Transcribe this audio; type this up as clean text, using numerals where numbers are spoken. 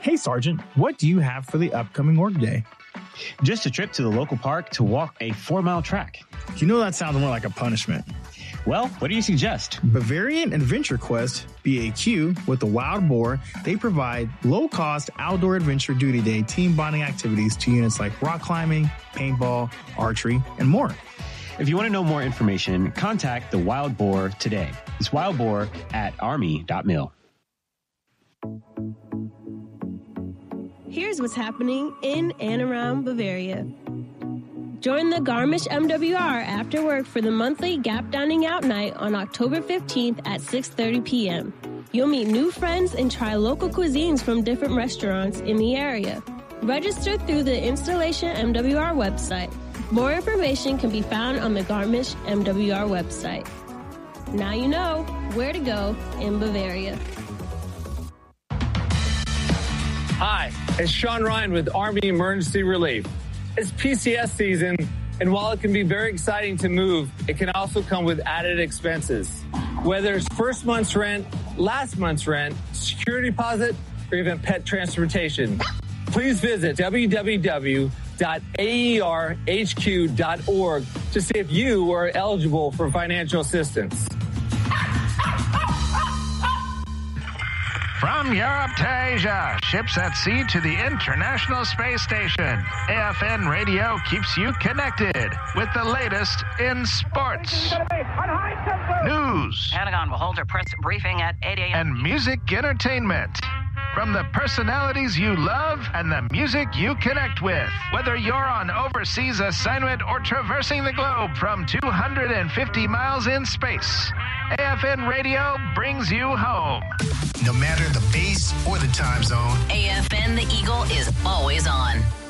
Hey, Sergeant, what do you have for the upcoming workday? Just a trip to the local park to walk a 4-mile track. You know that sounds more like a punishment. Well, what do you suggest? Bavarian Adventure Quest, BAQ, with the Wild Boar, they provide low-cost outdoor adventure duty day team bonding activities to units like rock climbing, paintball, archery, and more. If you want to know more information, contact the Wild Boar today. It's wildboar@army.mil. Here's what's happening in and around Bavaria. Join the Garmisch MWR after work for the monthly Gap Dining Out Night on October 15th at 6:30 p.m. You'll meet new friends and try local cuisines from different restaurants in the area. Register through the Installation MWR website. More information can be found on the Garmisch MWR website. Now you know where to go in Bavaria. Hi, it's Sean Ryan with Army Emergency Relief. It's PCS season, and while it can be very exciting to move, it can also come with added expenses. Whether it's first month's rent, last month's rent, security deposit, or even pet transportation, please visit www.aerhq.org to see if you are eligible for financial assistance. From Europe to Asia, ships at sea to the International Space Station, AFN Radio keeps you connected with the latest in sports, news, Pentagon will hold a press briefing at 8 a.m. and music entertainment. From the personalities you love and the music you connect with. Whether you're on overseas assignment or traversing the globe from 250 miles in space, AFN Radio brings you home. No matter the base or the time zone, AFN The Eagle is always on.